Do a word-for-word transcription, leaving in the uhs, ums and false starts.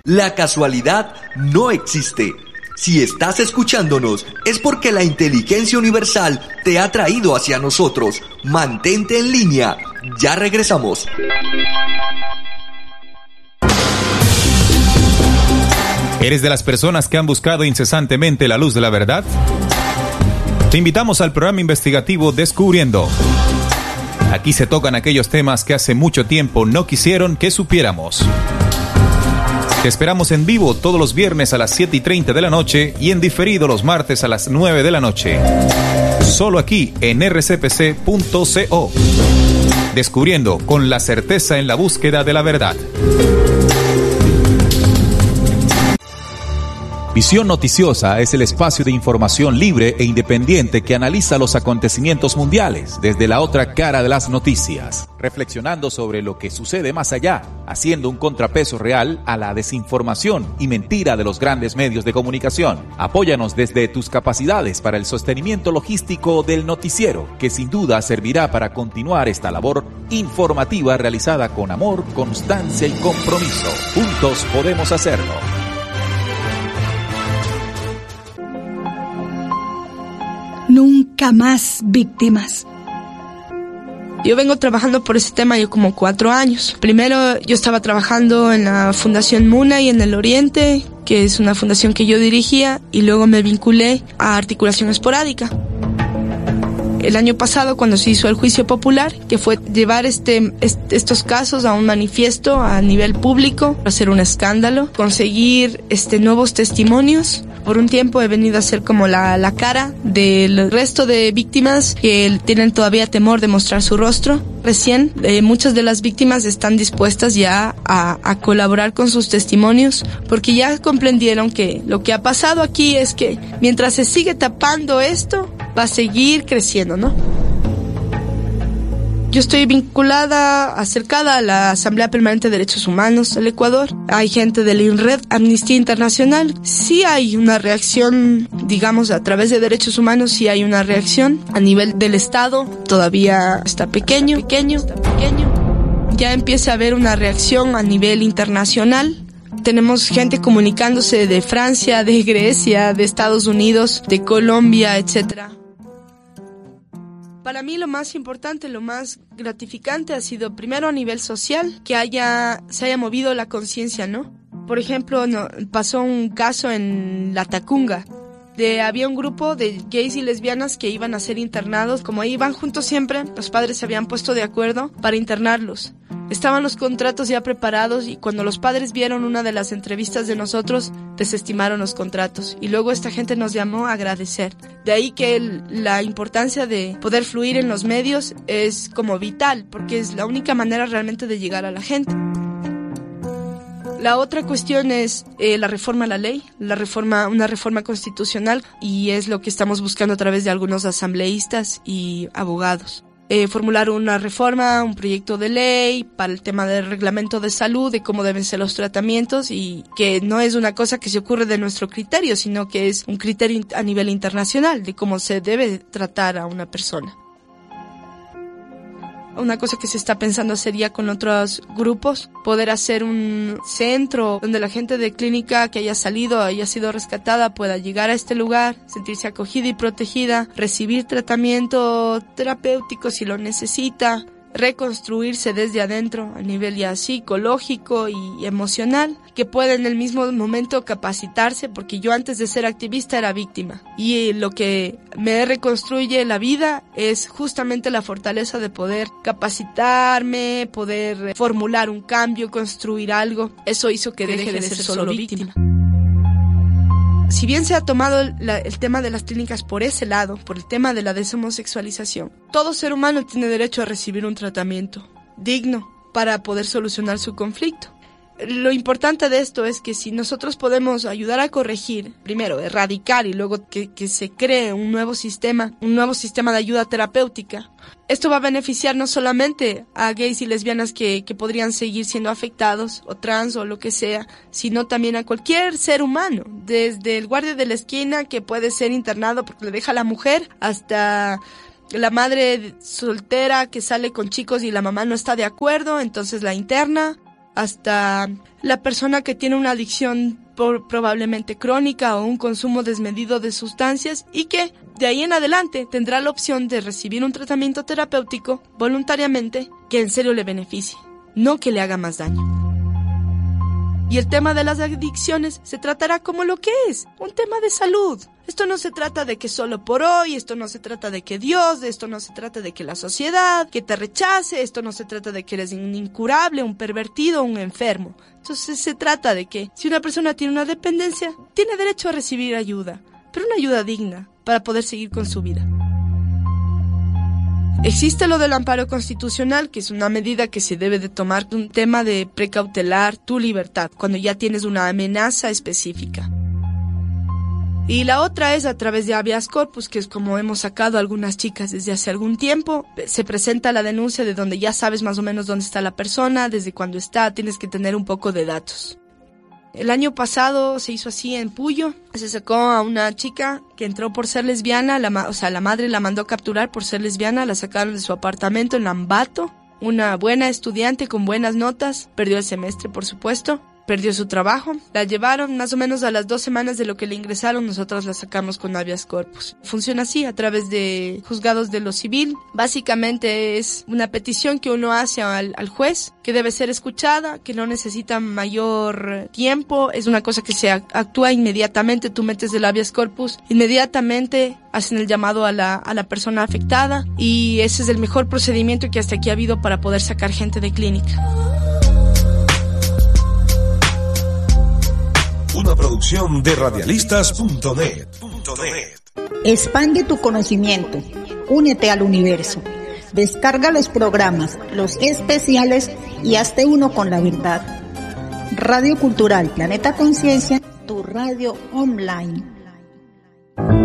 La casualidad no existe. Si estás escuchándonos, es porque la inteligencia universal te ha traído hacia nosotros. Mantente en línea. Ya regresamos. ¿Eres de las personas que han buscado incesantemente la luz de la verdad? Te invitamos al programa investigativo Descubriendo. Aquí se tocan aquellos temas que hace mucho tiempo no quisieron que supiéramos. Te esperamos en vivo todos los viernes a las siete y treinta de la noche y en diferido los martes a las nueve de la noche. Solo aquí en r c p c punto co. Descubriendo con la certeza en la búsqueda de la verdad. Visión Noticiosa es el espacio de información libre e independiente que analiza los acontecimientos mundiales desde la otra cara de las noticias, reflexionando sobre lo que sucede más allá, haciendo un contrapeso real a la desinformación y mentira de los grandes medios de comunicación. Apóyanos desde tus capacidades para el sostenimiento logístico del noticiero, que sin duda servirá para continuar esta labor informativa realizada con amor, constancia y compromiso. Juntos podemos hacerlo. Nunca más víctimas. Yo vengo trabajando por ese tema yo como cuatro años. Primero yo estaba trabajando en la Fundación Muna y en el Oriente, que es una fundación que yo dirigía, y luego me vinculé a Articulación Esporádica. El año pasado, cuando se hizo el juicio popular, que fue llevar este, est- estos casos a un manifiesto a nivel público, hacer un escándalo, conseguir este, nuevos testimonios. Por un tiempo he venido a ser como la, la cara del resto de víctimas que tienen todavía temor de mostrar su rostro. Recién, eh, muchas de las víctimas están dispuestas ya a, a colaborar con sus testimonios, porque ya comprendieron que lo que ha pasado aquí es que mientras se sigue tapando esto, va a seguir creciendo, ¿no? Yo estoy vinculada, acercada a la Asamblea Permanente de Derechos Humanos del Ecuador. Hay gente del INRED, Amnistía Internacional. Sí hay una reacción, digamos, a través de derechos humanos, sí hay una reacción. A nivel del Estado, todavía está pequeño, pequeño, está pequeño. Ya empieza a haber una reacción a nivel internacional. Tenemos gente comunicándose de Francia, de Grecia, de Estados Unidos, de Colombia, etcétera. Para mí lo más importante, lo más gratificante ha sido primero a nivel social, que haya se haya movido la conciencia, ¿no? Por ejemplo, no, pasó un caso en La Tacunga. De, había un grupo de gays y lesbianas que iban a ser internados. Como iban juntos siempre, los padres se habían puesto de acuerdo para internarlos. Estaban los contratos ya preparados y cuando los padres vieron una de las entrevistas de nosotros, desestimaron los contratos. Y luego esta gente nos llamó a agradecer. De ahí que el, la importancia de poder fluir en los medios es como vital, porque es la única manera realmente de llegar a la gente. La otra cuestión es eh, la reforma a la ley, la reforma, una reforma constitucional, y es lo que estamos buscando a través de algunos asambleístas y abogados. Eh, formular una reforma, un proyecto de ley para el tema del reglamento de salud, de cómo deben ser los tratamientos, y que no es una cosa que se ocurre de nuestro criterio, sino que es un criterio a nivel internacional de cómo se debe tratar a una persona. Una cosa que se está pensando sería con otros grupos, poder hacer un centro donde la gente de clínica que haya salido, haya sido rescatada, pueda llegar a este lugar, sentirse acogida y protegida, recibir tratamiento terapéutico si lo necesita, reconstruirse desde adentro a nivel ya psicológico y emocional, que pueda en el mismo momento capacitarse, porque yo antes de ser activista era víctima, y lo que me reconstruye la vida es justamente la fortaleza de poder capacitarme, poder formular un cambio, construir algo. Eso hizo que deje de ser solo víctima. Si bien se ha tomado la, el tema de las clínicas por ese lado, por el tema de la deshomosexualización, todo ser humano tiene derecho a recibir un tratamiento digno para poder solucionar su conflicto. Lo importante de esto es que si nosotros podemos ayudar a corregir, primero erradicar y luego que, que se cree un nuevo sistema, un nuevo sistema de ayuda terapéutica, esto va a beneficiar no solamente a gays y lesbianas que, que podrían seguir siendo afectados, o trans o lo que sea, sino también a cualquier ser humano, desde el guardia de la esquina que puede ser internado porque le deja a la mujer, hasta la madre soltera que sale con chicos y la mamá no está de acuerdo, entonces la interna, hasta la persona que tiene una adicción por, probablemente crónica o un consumo desmedido de sustancias y que de ahí en adelante tendrá la opción de recibir un tratamiento terapéutico voluntariamente que en serio le beneficie, no que le haga más daño. Y el tema de las adicciones se tratará como lo que es, un tema de salud. Esto no se trata de que solo por hoy, esto no se trata de que Dios, esto no se trata de que la sociedad, que te rechace, esto no se trata de que eres un incurable, un pervertido, un enfermo. Entonces se trata de que si una persona tiene una dependencia, tiene derecho a recibir ayuda, pero una ayuda digna para poder seguir con su vida. Existe lo del amparo constitucional, que es una medida que se debe de tomar, un tema de precautelar tu libertad, cuando ya tienes una amenaza específica. Y la otra es a través de habeas corpus, que es como hemos sacado a algunas chicas desde hace algún tiempo. Se presenta la denuncia de donde ya sabes más o menos dónde está la persona, desde cuándo está, tienes que tener un poco de datos. El año pasado se hizo así en Puyo, se sacó a una chica que entró por ser lesbiana, la ma- o sea, la madre la mandó capturar por ser lesbiana, la sacaron de su apartamento en Ambato, una buena estudiante con buenas notas, perdió el semestre por supuesto, perdió su trabajo, la llevaron más o menos a las dos semanas de lo que le ingresaron, nosotros la sacamos con habeas corpus. Funciona así, a través de juzgados de lo civil. Básicamente es una petición que uno hace al, al juez, que debe ser escuchada, que no necesita mayor tiempo, es una cosa que se actúa inmediatamente, tú metes el habeas corpus, inmediatamente hacen el llamado a la, a la persona afectada y ese es el mejor procedimiento que hasta aquí ha habido para poder sacar gente de clínica. Una producción de radialistas punto net. Expande tu conocimiento. Únete al universo. Descarga los programas, los especiales y hazte uno con la verdad. Radio Cultural Planeta Conciencia, tu radio online.